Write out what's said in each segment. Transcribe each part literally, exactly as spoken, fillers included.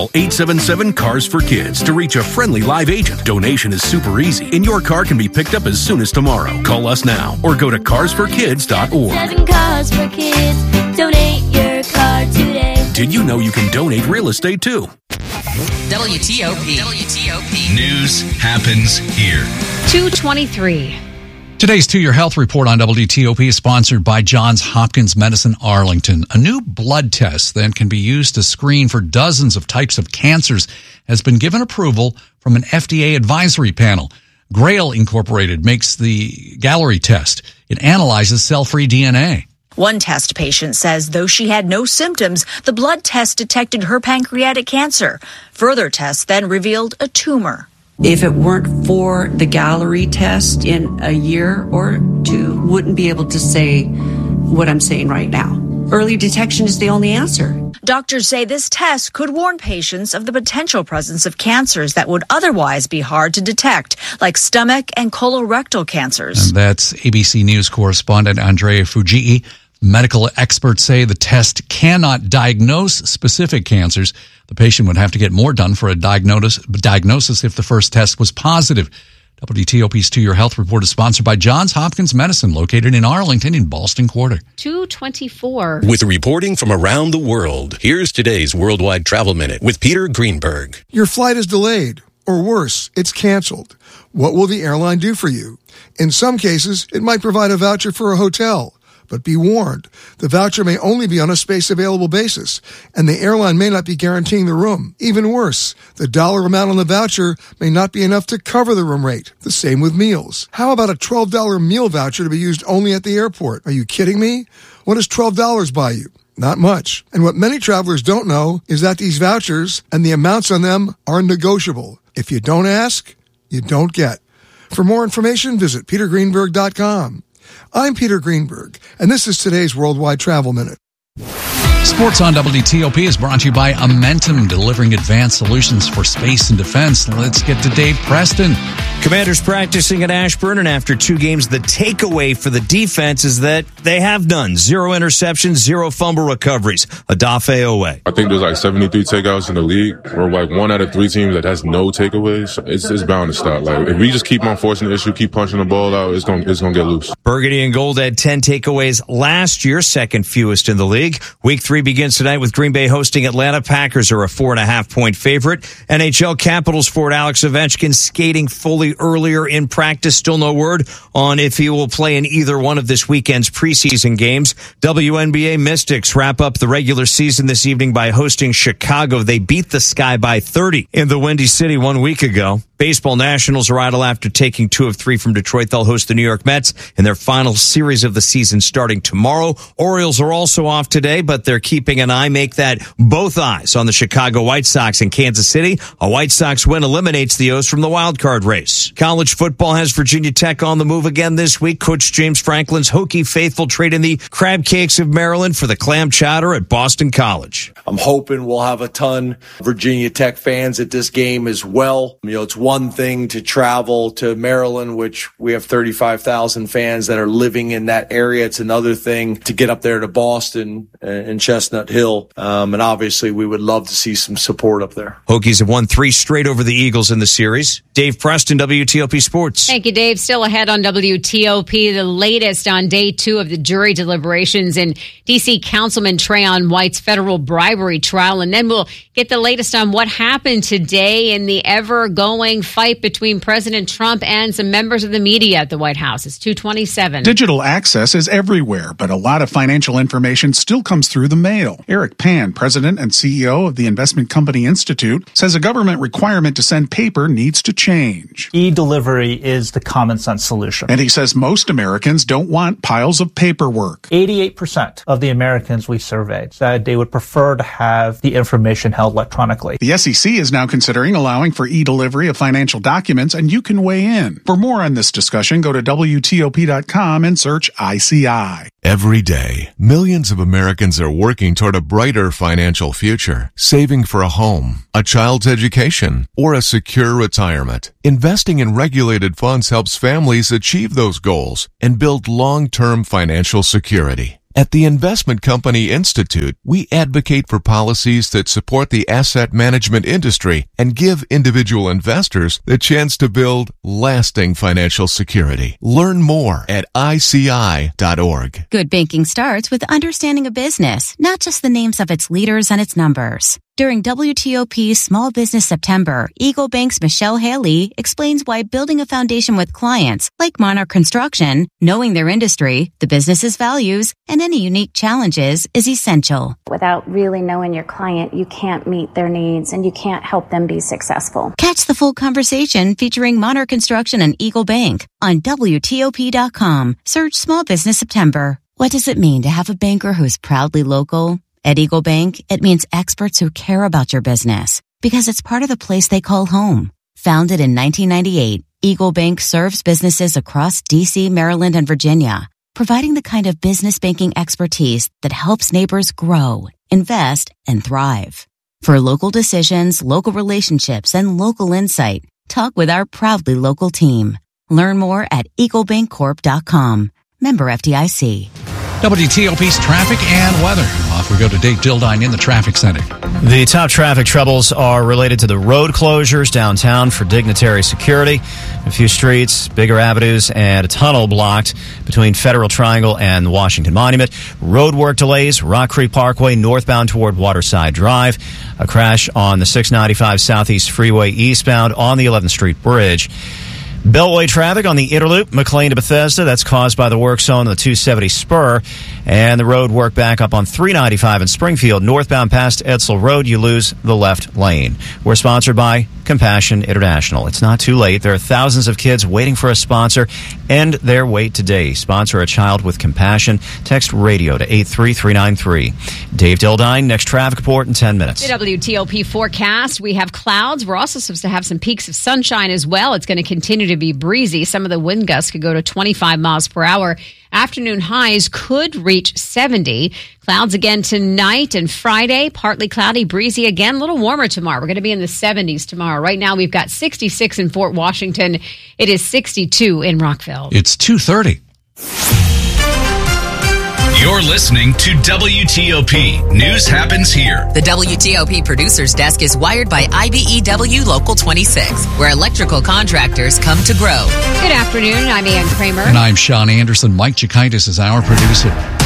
Call eight seven seven, C A R S for Kids to reach a friendly live agent. Donation is super easy, and your car can be picked up as soon as tomorrow. Call us now or go to cars for kids dot org. Seven Cars for Kids. Donate your car today. Did you know you can donate real estate too? W T O P. W T O P. News happens here. two twenty-three. Today's To Your Health report on W T O P is sponsored by Johns Hopkins Medicine Arlington. A new blood test that can be used to screen for dozens of types of cancers has been given approval from an F D A advisory panel. Grail Incorporated makes the Galleri test. It analyzes cell-free D N A. One test patient says though she had no symptoms, the blood test detected her pancreatic cancer. Further tests then revealed a tumor. If it weren't for the Galleri test, in a year or two, wouldn't be able to say what I'm saying right now. Early detection is the only answer. Doctors say this test could warn patients of the potential presence of cancers that would otherwise be hard to detect, like stomach and colorectal cancers. And that's A B C News correspondent Andrea Fujii. Medical experts say the test cannot diagnose specific cancers. The patient would have to get more done for a diagnosis, diagnosis if the first test was positive. W T O P's To Your Health report is sponsored by Johns Hopkins Medicine, located in Arlington in Ballston Quarter. two twenty-four. With reporting from around the world, here's today's Worldwide Travel Minute with Peter Greenberg. Your flight is delayed, or worse, it's canceled. What will the airline do for you? In some cases, it might provide a voucher for a hotel. But be warned, the voucher may only be on a space available basis, and the airline may not be guaranteeing the room. Even worse, the dollar amount on the voucher may not be enough to cover the room rate. The same with meals. How about a twelve dollars meal voucher to be used only at the airport? Are you kidding me? What does twelve dollars buy you? Not much. And what many travelers don't know is that these vouchers and the amounts on them are negotiable. If you don't ask, you don't get. For more information, visit peter greenberg dot com. I'm Peter Greenberg, and this is today's Worldwide Travel Minute. Sports on W T O P is brought to you by Amentum, delivering advanced solutions for space and defense. Let's get to Dave Preston. Commanders practicing at Ashburn, and after two games, the takeaway for the defense is that they have none. Zero interceptions, zero fumble recoveries. Adafe Owe. I think there's like seventy-three takeouts in the league. We're like one out of three teams that has no takeaways. It's, it's bound to stop. Like if we just keep on forcing the issue, keep punching the ball out, it's going it's going to get loose. Burgundy and Gold had ten takeaways last year, second fewest in the league. Week three begins tonight with Green Bay hosting Atlanta. Packers are a four and a half point favorite. N H L Capitals forward Alex Ovechkin skating fully earlier in practice. Still no word on if he will play in either one of this weekend's preseason games. W N B A Mystics wrap up the regular season this evening by hosting Chicago. They beat the Sky by thirty in the Windy City one week ago. Baseball Nationals are idle after taking two of three from Detroit. They'll host the New York Mets in their final series of the season starting tomorrow. Orioles are also off today, but they're keeping an eye. Make that both eyes on the Chicago White Sox in Kansas City. A White Sox win eliminates the O's from the wild card race. College football has Virginia Tech on the move again this week. Coach James Franklin's Hokie faithful trade in the crab cakes of Maryland for the clam chowder at Boston College. I'm hoping we'll have a ton of Virginia Tech fans at this game as well. You know, it's one thing to travel to Maryland, which we have thirty-five thousand fans that are living in that area. It's another thing to get up there to Boston and Chestnut Hill. Um, and obviously we would love to see some support up there. Hokies have won three straight over the Eagles in the series. Dave Preston, W T O P Sports. Thank you, Dave. Still ahead on W T O P, the latest on day two of the jury deliberations in D C Councilman Trayon White's federal bribery trial. And then we'll get the latest on what happened today in the ever-going fight between President Trump and some members of the media at the White House. It's two twenty-seven. Digital access is everywhere, but a lot of financial information still comes through the mail. Eric Pan, president and C E O of the Investment Company Institute, says a government requirement to send paper needs to change. E-delivery is the common sense solution. And he says most Americans don't want piles of paperwork. eighty-eight percent of the Americans we surveyed said they would prefer to have the information held electronically. The S E C is now considering allowing for e-delivery of financial documents, and you can weigh in. For more on this discussion, go to W T O P dot com and search I C I. Every day, millions of Americans are working toward a brighter financial future, saving for a home, a child's education, or a secure retirement. Investing in regulated funds helps families achieve those goals and build long-term financial security. At the Investment Company Institute, we advocate for policies that support the asset management industry and give individual investors the chance to build lasting financial security. Learn more at I C I dot org. Good banking starts with understanding a business, not just the names of its leaders and its numbers. During W T O P's Small Business September, Eagle Bank's Michelle Haley explains why building a foundation with clients like Monarch Construction, knowing their industry, the business's values, and any unique challenges is essential. Without really knowing your client, you can't meet their needs and you can't help them be successful. Catch the full conversation featuring Monarch Construction and Eagle Bank on W T O P dot com. Search Small Business September. What does it mean to have a banker who's proudly local? At Eagle Bank, it means experts who care about your business because it's part of the place they call home. Founded in nineteen ninety-eight, Eagle Bank serves businesses across D C, Maryland, and Virginia, providing the kind of business banking expertise that helps neighbors grow, invest, and thrive. For local decisions, local relationships, and local insight, talk with our proudly local team. Learn more at eagle bank corp dot com. Member F D I C. W T O P's traffic and weather. Off we go to Dave Dildine in the traffic center. The top traffic troubles are related to the road closures downtown for dignitary security. A few streets, bigger avenues, and a tunnel blocked between Federal Triangle and Washington Monument. Road work delays, Rock Creek Parkway northbound toward Waterside Drive. A crash on the six ninety-five Southeast Freeway eastbound on the eleventh Street Bridge. Beltway traffic on the Interloop, McLean to Bethesda. That's caused by the work zone on the two seventy spur. And the road work back up on three ninety-five in Springfield. Northbound past Edsel Road, you lose the left lane. We're sponsored by Compassion International. It's not too late. There are thousands of kids waiting for a sponsor. End their wait today. Sponsor a child with compassion. Text radio to eight three three nine three. Dave Dildine, next traffic report in ten minutes. The W T O P forecast. We have clouds. We're also supposed to have some peaks of sunshine as well. It's going to continue to be breezy. Some of the wind gusts could go to twenty-five miles per hour. Afternoon highs could reach seventy. Clouds again tonight and Friday. Partly cloudy, breezy again. A little warmer tomorrow. We're going to be in the seventies tomorrow. Right now we've got sixty-six in Fort Washington. It is sixty-two in Rockville. It's two thirty. You're listening to W T O P. News happens here. The W T O P producer's desk is wired by I B E W Local twenty-six, where electrical contractors come to grow. Good afternoon. I'm Ann Kramer. And I'm Sean Anderson. Mike Chikaitis is our producer.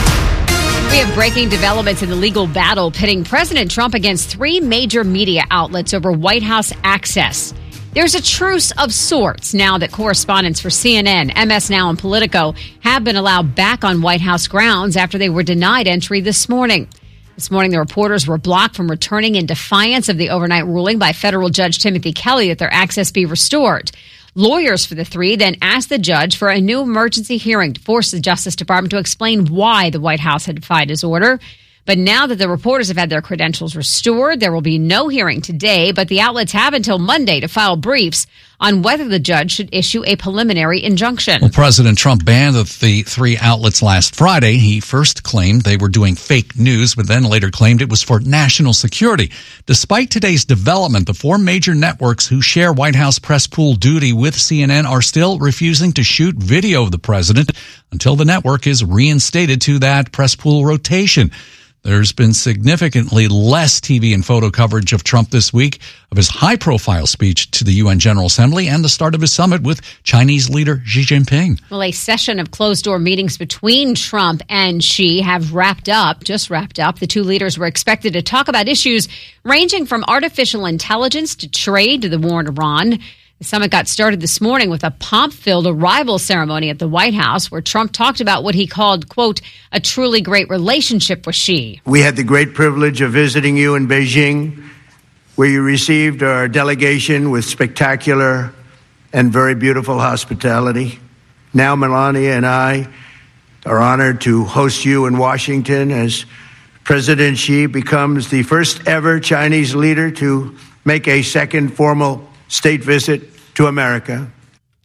We have breaking developments in the legal battle pitting President Trump against three major media outlets over White House access. There's a truce of sorts now that correspondents for C N N, M S Now, and Politico have been allowed back on White House grounds after they were denied entry this morning. This morning, the reporters were blocked from returning in defiance of the overnight ruling by federal Judge Timothy Kelly that their access be restored. Lawyers for the three then asked the judge for a new emergency hearing to force the Justice Department to explain why the White House had defied his order. But now that the reporters have had their credentials restored, there will be no hearing today, but the outlets have until Monday to file briefs on whether the judge should issue a preliminary injunction. Well, President Trump banned the three outlets last Friday. He first claimed they were doing fake news, but then later claimed it was for national security. Despite today's development, the four major networks who share White House press pool duty with C N N are still refusing to shoot video of the president until the network is reinstated to that press pool rotation. There's been significantly less T V and photo coverage of Trump this week, of his high-profile speech to the U N General Assembly and the start of his summit with Chinese leader Xi Jinping. Well, a session of closed-door meetings between Trump and Xi have wrapped up, just wrapped up. The two leaders were expected to talk about issues ranging from artificial intelligence to trade to the war in Iran. The summit got started this morning with a pomp-filled arrival ceremony at the White House where Trump talked about what he called, quote, a truly great relationship with Xi. We had the great privilege of visiting you in Beijing, where you received our delegation with spectacular and very beautiful hospitality. Now Melania and I are honored to host you in Washington as President Xi becomes the first ever Chinese leader to make a second formal state visit to America.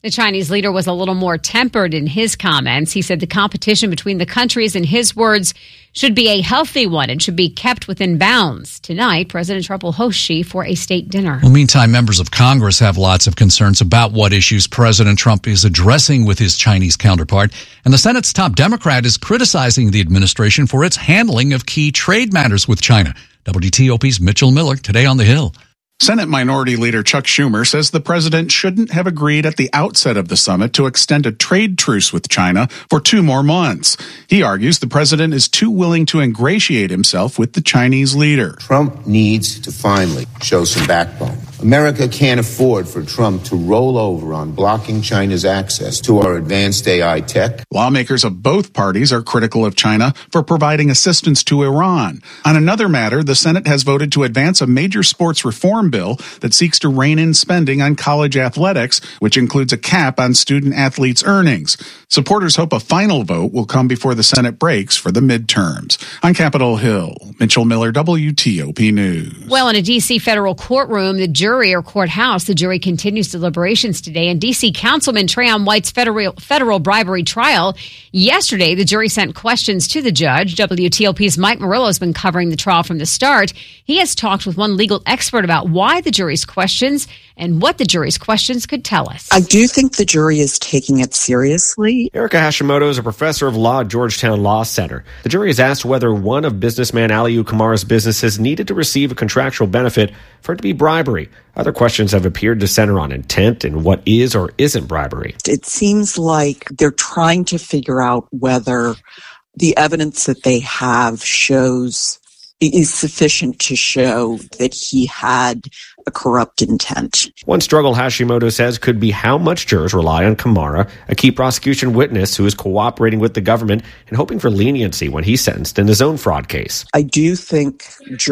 The Chinese leader was a little more tempered in his comments. He said the competition between the countries, in his words, should be a healthy one and should be kept within bounds. Tonight, President Trump will host Xi for a state dinner. Well, meantime, members of Congress have lots of concerns about what issues President Trump is addressing with his Chinese counterpart. And the Senate's top Democrat is criticizing the administration for its handling of key trade matters with China. W T O P's Mitchell Miller today on the Hill. Senate Minority Leader Chuck Schumer says the president shouldn't have agreed at the outset of the summit to extend a trade truce with China for two more months. He argues the president is too willing to ingratiate himself with the Chinese leader. Trump needs to finally show some backbone. America can't afford for Trump to roll over on blocking China's access to our advanced A I tech. Lawmakers of both parties are critical of China for providing assistance to Iran. On another matter, the Senate has voted to advance a major sports reform bill that seeks to rein in spending on college athletics, which includes a cap on student athletes' earnings. Supporters hope a final vote will come before the Senate breaks for the midterms. On Capitol Hill, Mitchell Miller, W T O P News. Well, in a D C federal courtroom, the jury or courthouse, the jury continues deliberations today in D C Councilman Trayon White's federal federal bribery trial. Yesterday, the jury sent questions to the judge. W T O P's Mike Murillo has been covering the trial from the start. He has talked with one legal expert about why the jury's questions and what the jury's questions could tell us. I do think the jury is taking it seriously. Erica Hashimoto is a professor of law at Georgetown Law Center. The jury has asked whether one of businessman Aliu Kamara's businesses needed to receive a contractual benefit for it to be bribery. Other questions have appeared to center on intent and what is or isn't bribery. It seems like they're trying to figure out whether the evidence that they have shows is sufficient to show that he had a corrupt intent. One struggle, Hashimoto says, could be how much jurors rely on Kamara, a key prosecution witness who is cooperating with the government and hoping for leniency when he's sentenced in his own fraud case. I do think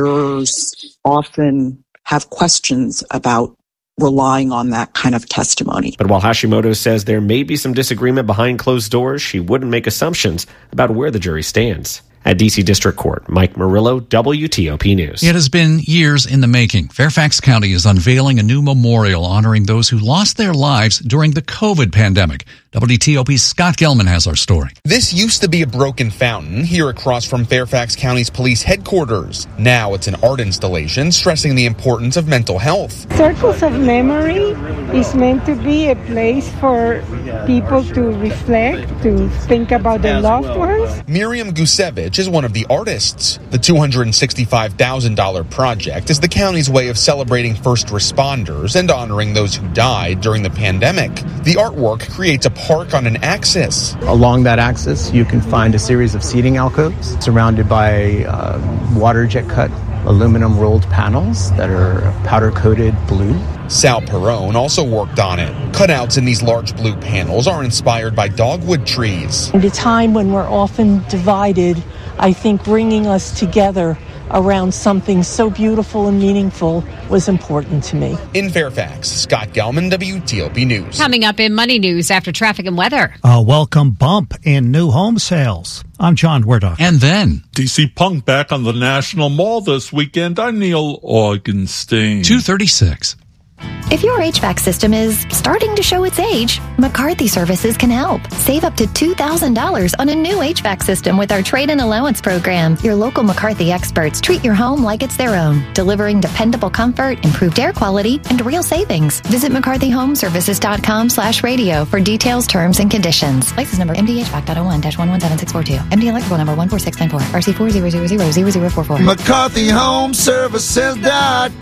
jurors often have questions about relying on that kind of testimony. But while Hashimoto says there may be some disagreement behind closed doors, she wouldn't make assumptions about where the jury stands. At D C District Court, Mike Murillo, W T O P News. It has been years in the making. Fairfax County is unveiling a new memorial honoring those who lost their lives during the COVID pandemic. W T O P's Scott Gelman has our story. This used to be a broken fountain here across from Fairfax County's police headquarters. Now it's an art installation stressing the importance of mental health. Circles of Memory is meant to be a place for people to reflect, to think about their loved ones. Miriam Gusevich is one of the artists. The two hundred sixty-five thousand dollars project is the county's way of celebrating first responders and honoring those who died during the pandemic. The artwork creates a park on an axis. Along that axis, you can find a series of seating alcoves surrounded by uh, water jet cut aluminum rolled panels that are powder coated blue. Sal Perrone also worked on it. Cutouts in these large blue panels are inspired by dogwood trees. At a time when we're often divided, I think bringing us together around something so beautiful and meaningful was important to me. In Fairfax, Scott Gelman, W T O P News. Coming up in Money News after traffic and weather. A welcome bump in new home sales. I'm John Werdock. And then D C Punk back on the National Mall this weekend. I'm Neil Augenstein. two thirty-six. If your H V A C system is starting to show its age, McCarthy Services can help. Save up to two thousand dollars on a new H V A C system with our trade-in allowance program. Your local McCarthy experts treat your home like it's their own, delivering dependable comfort, improved air quality, and real savings. Visit mccarthy home services dot com slash radio for details, terms, and conditions. License number M D H V A C dot oh one dash one one seven six four two. M D electrical number one four six nine four. R C four zero zero zero zero zero four four. mccarthy home services dot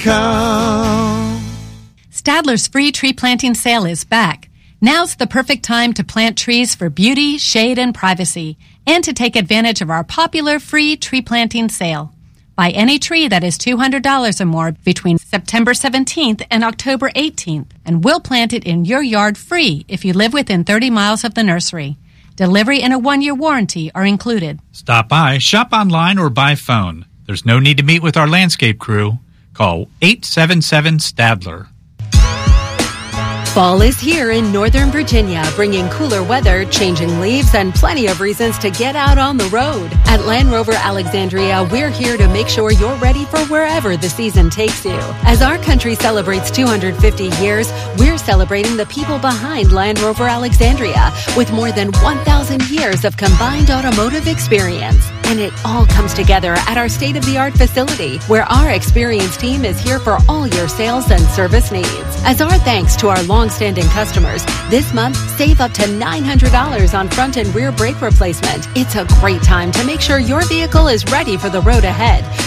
com. Stadler's free tree planting sale is back. Now's the perfect time to plant trees for beauty, shade, and privacy, and to take advantage of our popular free tree planting sale. Buy any tree that is two hundred dollars or more between September seventeenth and October eighteenth, and we'll plant it in your yard free if you live within thirty miles of the nursery. Delivery and a one-year warranty are included. Stop by, shop online, or by phone. There's no need to meet with our landscape crew. Call eight seven seven Stadler. Fall is here in Northern Virginia, bringing cooler weather, changing leaves, and plenty of reasons to get out on the road. At Land Rover Alexandria, we're here to make sure you're ready for wherever the season takes you. As our country celebrates two hundred fifty years, we're celebrating the people behind Land Rover Alexandria with more than one thousand years of combined automotive experience. And it all comes together at our state-of-the-art facility, where our experienced team is here for all your sales and service needs. As our thanks to our long-standing customers, this month, save up to nine hundred dollars on front and rear brake replacement. It's a great time to make sure your vehicle is ready for the road ahead.